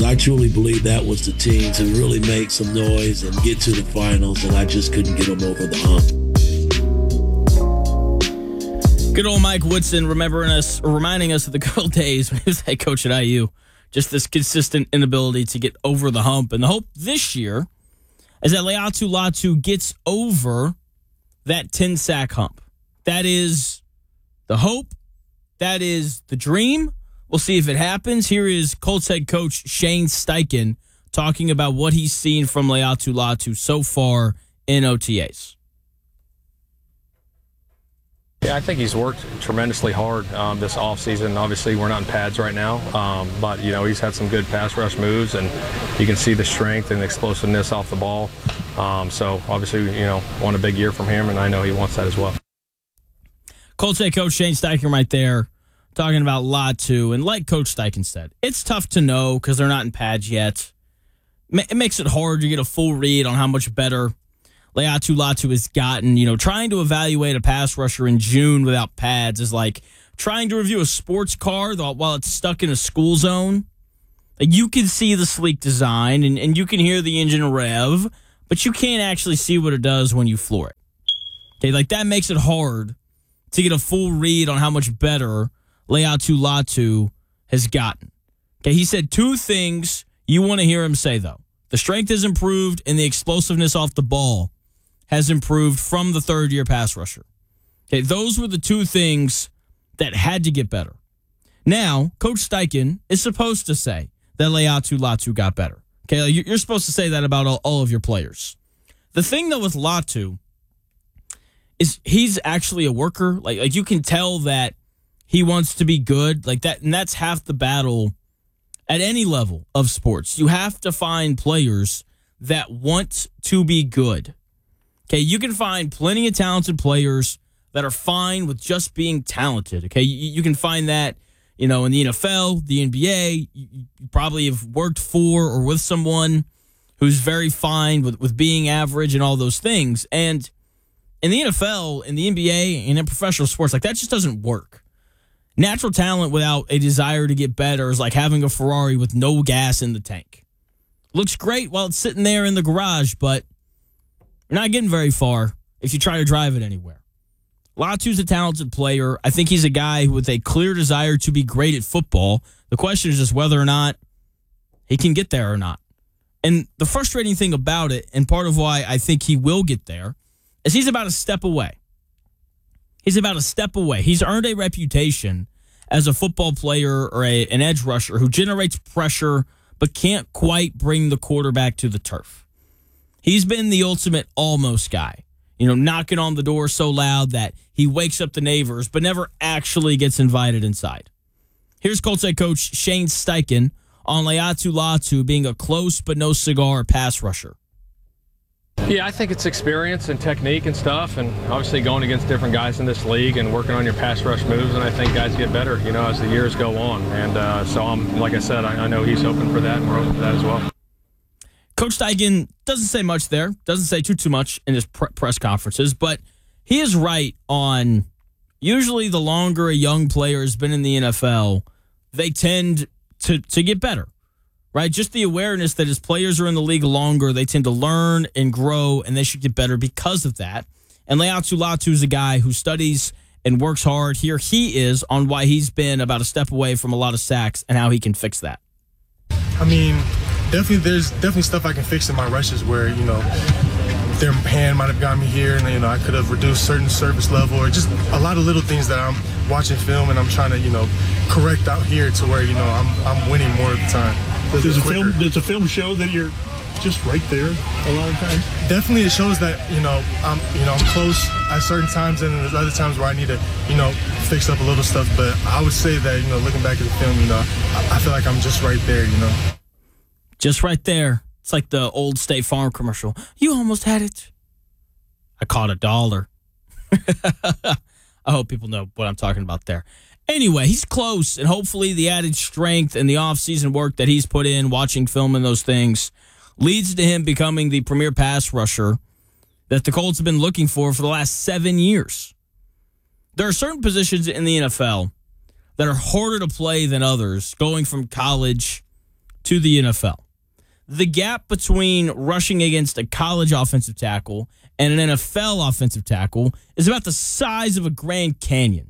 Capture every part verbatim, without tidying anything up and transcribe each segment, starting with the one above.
I truly believe that was the team to really make some noise and get to the finals, and I just couldn't get them over the hump. Good old Mike Woodson remembering us, or reminding us of the good old days when he was head coach at I U. Just this consistent inability to get over the hump. And the hope this year is that Laiatu Latu gets over that ten-sack hump. That is the hope. That is the dream. We'll see if it happens. Here is Colts head coach Shane Steichen talking about what he's seen from Laiatu Latu so far in O T As. Yeah, I think he's worked tremendously hard um, this offseason. Obviously, we're not in pads right now, um, but, you know, he's had some good pass rush moves, and you can see the strength and explosiveness off the ball. Um, so, obviously, you know, want a big year from him, and I know he wants that as well. Colts head coach Shane Steichen right there talking about Latu. And like Coach Steichen said, it's tough to know because they're not in pads yet. It makes it hard to get a full read on how much better Laiatu Latu has gotten. You know, trying to evaluate a pass rusher in June without pads is like trying to review a sports car while it's stuck in a school zone. Like, you can see the sleek design and, and you can hear the engine rev, but you can't actually see what it does when you floor it. Okay, like that makes it hard to get a full read on how much better Laiatu Latu has gotten. Okay, he said two things you want to hear him say, though. The strength has improved and the explosiveness off the ball has improved from the third-year pass rusher. Okay, those were the two things that had to get better. Now, Coach Steichen is supposed to say that Laiatu Latu got better. Okay, you're supposed to say that about all, all of your players. The thing, though, with Latu is he's actually a worker. Like, like you can tell that he wants to be good. Like that, and that's half the battle at any level of sports. You have to find players that want to be good. Okay, you can find plenty of talented players that are fine with just being talented. Okay, you, you can find that, you know, in the N F L, the N B A. You, you probably have worked for or with someone who's very fine with, with being average and all those things. And in the N F L, in the N B A, and in professional sports, like that just doesn't work. Natural talent without a desire to get better is like having a Ferrari with no gas in the tank. Looks great while it's sitting there in the garage, but you're not getting very far if you try to drive it anywhere. Latu's a talented player. I think he's a guy with a clear desire to be great at football. The question is just whether or not he can get there or not. And the frustrating thing about it, and part of why I think he will get there, is he's about a step away. He's about a step away. He's earned a reputation as a football player or a, an edge rusher who generates pressure but can't quite bring the quarterback to the turf. He's been the ultimate almost guy, you know, knocking on the door so loud that he wakes up the neighbors but never actually gets invited inside. Here's Colts head coach Shane Steichen on Laiatu Latu being a close but no cigar pass rusher. Yeah, I think it's experience and technique and stuff, and obviously going against different guys in this league and working on your pass rush moves, and I think guys get better, you know, as the years go on. And uh, so, I'm, like I said, I, I know he's hoping for that, and we're hoping for that as well. Coach Steichen doesn't say much there, doesn't say too, too much in his pre- press conferences, but he is right on usually the longer a young player has been in the N F L, they tend to, to get better, right? Just the awareness that as players are in the league longer, they tend to learn and grow, and they should get better because of that. And Laiatu Latu is a guy who studies and works hard. Here he is on why he's been about a step away from a lot of sacks and how he can fix that. I mean, definitely, there's definitely stuff I can fix in my rushes where, you know, their hand might have got me here and, you know, I could have reduced certain service level or just a lot of little things that I'm watching film and I'm trying to, you know, correct out here to where, you know, I'm I'm winning more of the time. Does the film, does the film show that you're just right there a lot of times? Definitely, it shows that, you know, I'm, you know, I'm close at certain times and there's other times where I need to, you know, fix up a little stuff. But I would say that, you know, looking back at the film, you know, I, I feel like I'm just right there, you know. Just right there. It's like the old State Farm commercial. You almost had it. I caught a dollar. I hope people know what I'm talking about there. Anyway, he's close, and hopefully the added strength and the off-season work that he's put in, watching film and those things, leads to him becoming the premier pass rusher that the Colts have been looking for for the last seven years. There are certain positions in the N F L that are harder to play than others, going from college to the N F L. The gap between rushing against a college offensive tackle and an N F L offensive tackle is about the size of a Grand Canyon.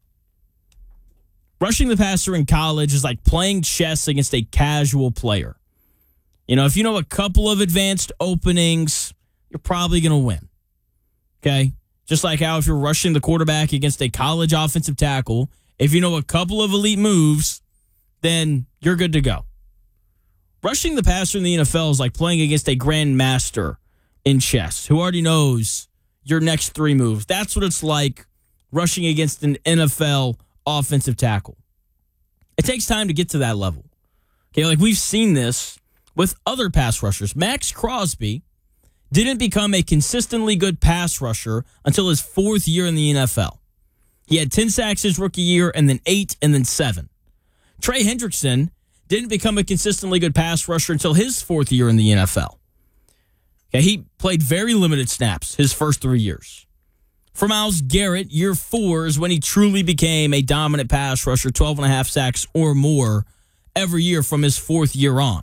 Rushing the passer in college is like playing chess against a casual player. You know, if you know a couple of advanced openings, you're probably going to win. Okay? Just like how if you're rushing the quarterback against a college offensive tackle, if you know a couple of elite moves, then you're good to go. Rushing the passer in the N F L is like playing against a grandmaster in chess who already knows your next three moves. That's what it's like rushing against an N F L offensive tackle. It takes time to get to that level. Okay, like we've seen this with other pass rushers. Max Crosby didn't become a consistently good pass rusher until his fourth year in the N F L. He had ten sacks his rookie year and then eight and then seven. Trey Hendrickson didn't become a consistently good pass rusher until his fourth year in the N F L. Okay, he played very limited snaps his first three years. For Myles Garrett, year four is when he truly became a dominant pass rusher, twelve and a half sacks or more every year from his fourth year on.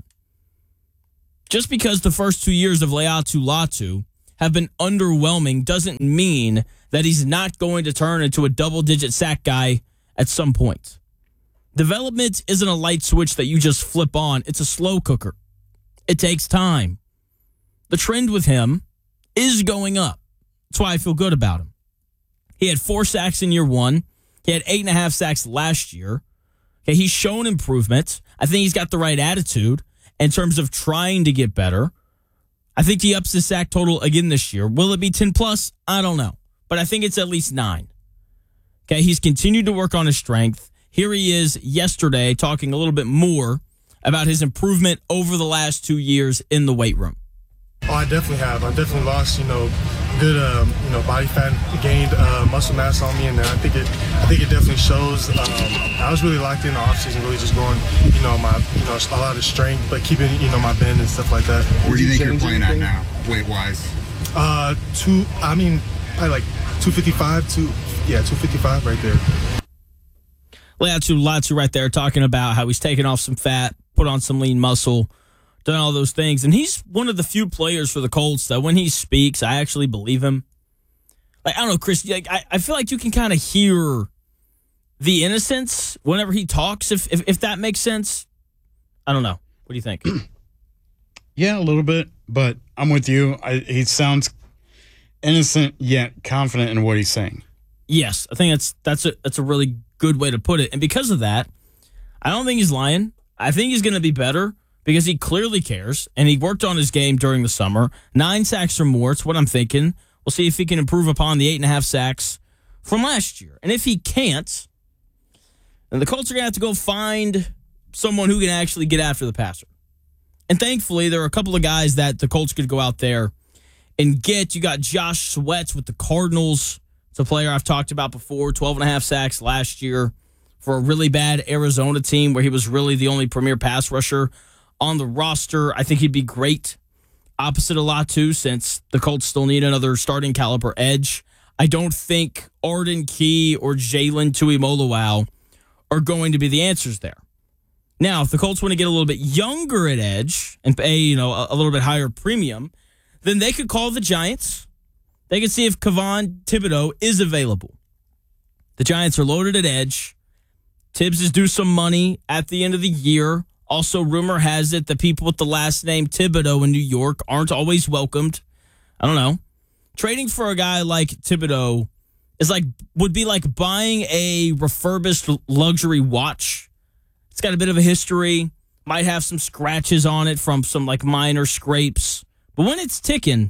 Just because the first two years of Laiatu Latu have been underwhelming doesn't mean that he's not going to turn into a double-digit sack guy at some point. Development isn't a light switch that you just flip on. It's a slow cooker. It takes time. The trend with him is going up. That's why I feel good about him. He had four sacks in year one. He had eight and a half sacks last year. Okay, he's shown improvement. I think he's got the right attitude in terms of trying to get better. I think he ups his sack total again this year. Will it be ten plus? I don't know. But I think it's at least nine. Okay, he's continued to work on his strength. Here he is yesterday talking a little bit more about his improvement over the last two years in the weight room. Oh, I definitely have. I definitely lost, you know, good, um, you know, body fat, gained uh, muscle mass on me, and I think it, I think it definitely shows. Um, I was really locked in the offseason, really just going, you know, my, you know, a lot of strength, but keeping, you know, my bend and stuff like that. Where do you think you're playing at now, weight wise? Uh, two. I mean, probably like two fifty-five, two, yeah, two fifty-five right there. Laiatu Latu right there talking about how he's taken off some fat, put on some lean muscle, done all those things. And he's one of the few players for the Colts that when he speaks, I actually believe him. Like, I don't know, Chris, like, I, I feel like you can kind of hear the innocence whenever he talks, if, if if that makes sense. I don't know. What do you think? Yeah, a little bit, but I'm with you. I, he sounds innocent yet confident in what he's saying. Yes, I think that's that's a that's a really good way to put it. And because of that, I don't think he's lying. I think he's going to be better because he clearly cares, and he worked on his game during the summer. Nine sacks or more, it's what I'm thinking. We'll see if he can improve upon the eight and a half sacks from last year. And if he can't, then the Colts are going to have to go find someone who can actually get after the passer. And thankfully, there are a couple of guys that the Colts could go out there and get. You got Josh Sweat with the Cardinals. It's a player I've talked about before, twelve and a half sacks last year for a really bad Arizona team where he was really the only premier pass rusher on the roster. I think he'd be great opposite of Latu since the Colts still need another starting caliber edge. I don't think Arden Key or Jalen Tuimoloau are going to be the answers there. Now, if the Colts want to get a little bit younger at edge and pay, you know, a, a little bit higher premium, then they could call the Giants. They can see if Kayvon Thibodeaux is available. The Giants are loaded at edge. Tibbs is due some money at the end of the year. Also, rumor has it that people with the last name Thibodeaux in New York aren't always welcomed. I don't know. Trading for a guy like Thibodeaux is like would be like buying a refurbished luxury watch. It's got a bit of a history, might have some scratches on it from some like minor scrapes. But when it's ticking,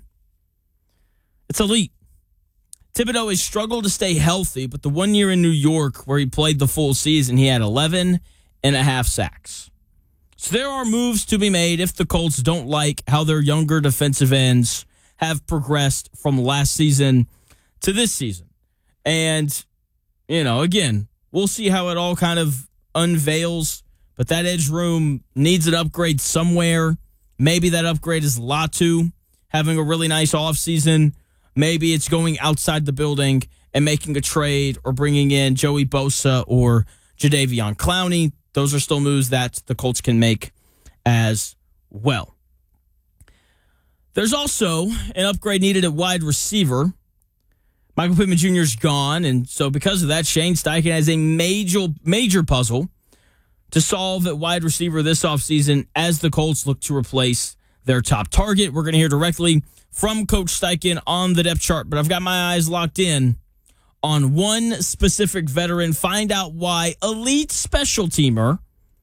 it's elite. Thibodeaux has struggled to stay healthy, but the one year in New York where he played the full season, he had eleven and a half sacks. So there are moves to be made if the Colts don't like how their younger defensive ends have progressed from last season to this season. And, you know, again, we'll see how it all kind of unveils, but that edge room needs an upgrade somewhere. Maybe that upgrade is Latu having a really nice offseason. Maybe it's going outside the building and making a trade or bringing in Joey Bosa or Jadeveon Clowney. Those are still moves that the Colts can make as well. There's also an upgrade needed at wide receiver. Michael Pittman Junior is gone, and so because of that, Shane Steichen has a major, major puzzle to solve at wide receiver this offseason as the Colts look to replace their top target. We're going to hear directly from Coach Steichen on the depth chart, but I've got my eyes locked in on one specific veteran. Find out why elite special teamer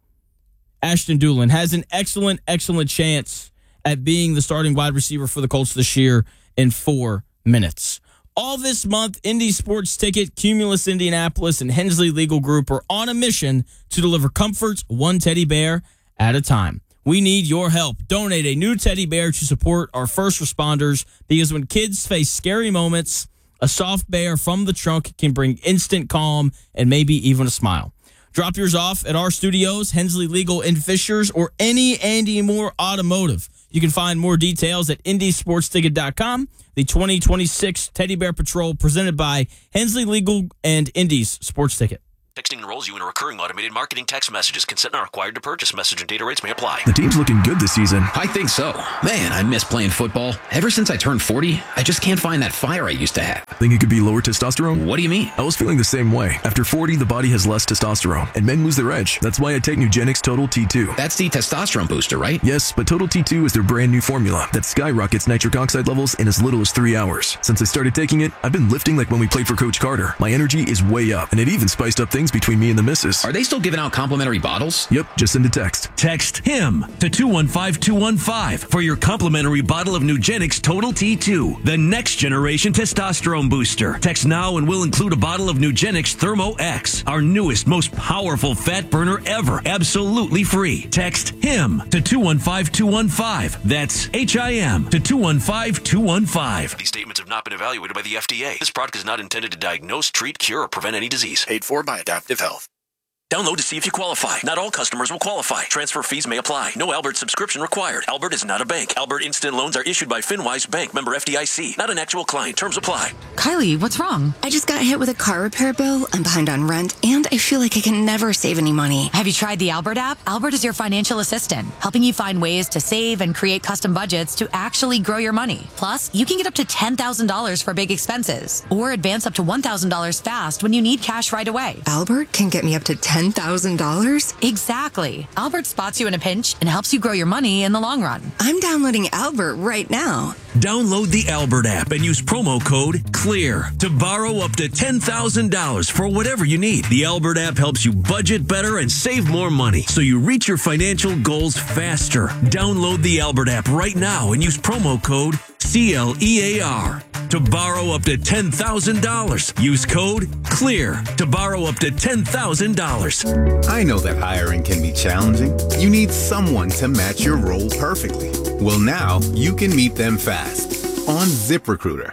Ashton Dulin has an excellent, excellent chance at being the starting wide receiver for the Colts this year in four minutes. All this month, Indy Sports Ticket, Cumulus Indianapolis, and Hensley Legal Group are on a mission to deliver comforts one teddy bear at a time. We need your help. Donate a new teddy bear to support our first responders, because when kids face scary moments, a soft bear from the trunk can bring instant calm and maybe even a smile. Drop yours off at our studios, Hensley Legal in Fishers, or any Andy Moore Automotive. You can find more details at indy sports ticket dot com. The twenty twenty-six Teddy Bear Patrol presented by Hensley Legal and Indy's Sports Ticket. Texting enrolls you in a recurring automated marketing text messages. Consent not required to purchase. Message and data rates may apply. The team's looking good this season. I think so. Man, I miss playing football. Ever since I turned forty, I just can't find that fire I used to have. Think it could be lower testosterone? What do you mean? I was feeling the same way. After forty, the body has less testosterone, and men lose their edge. That's why I take Nugenix Total T two. That's the testosterone booster, right? Yes, but Total T two is their brand new formula that skyrockets nitric oxide levels in as little as three hours. Since I started taking it, I've been lifting like when we played for Coach Carter. My energy is way up, and it even spiced up things between me and the missus. Are they still giving out complimentary bottles? Yep, just send a text. Text HIM to two one five two one five for your complimentary bottle of Nugenix Total T two, the next generation testosterone booster. Text now and we'll include a bottle of Nugenix Thermo X, our newest, most powerful fat burner ever, absolutely free. Text HIM to two one five two one five. That's H I M to two one five two one five. These statements have not been evaluated by the F D A. This product is not intended to diagnose, treat, cure, or prevent any disease. Paid for by Adaptive Health. Download to see if you qualify. Not all customers will qualify. Transfer fees may apply. No Albert subscription required. Albert is not a bank. Albert Instant Loans are issued by FinWise Bank, member F D I C. Not an actual client. Terms apply. Kylie, what's wrong? I just got hit with a car repair bill. I'm behind on rent, and I feel like I can never save any money. Have you tried the Albert app? Albert is your financial assistant, helping you find ways to save and create custom budgets to actually grow your money. Plus, you can get up to ten thousand dollars for big expenses, or advance up to one thousand dollars fast when you need cash right away. Albert can get me up to ten thousand dollars? Exactly. Albert spots you in a pinch and helps you grow your money in the long run. I'm downloading Albert right now. Download the Albert app and use promo code CLEAR to borrow up to ten thousand dollars for whatever you need. The Albert app helps you budget better and save more money, so you reach your financial goals faster. Download the Albert app right now and use promo code C L E A R to borrow up to ten thousand dollars. Use code CLEAR to borrow up to ten thousand dollars. I know that hiring can be challenging. You need someone to match your role perfectly. Well, now you can meet them fast on ZipRecruiter.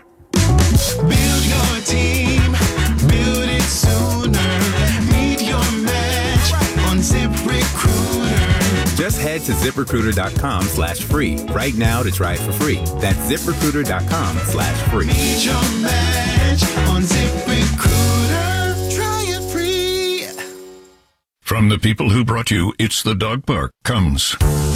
Build your team, build it sooner. Meet your match on ZipRecruiter. Just head to ZipRecruiter.com slash free right now to try it for free. That's ZipRecruiter.com slash free. Meet your match on ZipRecruiter. Try it free. From the people who brought you It's the Dog Park comes